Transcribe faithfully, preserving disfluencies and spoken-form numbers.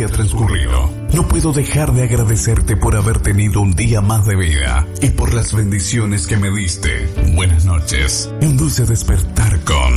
día transcurrido, no puedo dejar de agradecerte por haber tenido un día más de vida y por las bendiciones que me diste. Buenas noches. Un dulce despertar con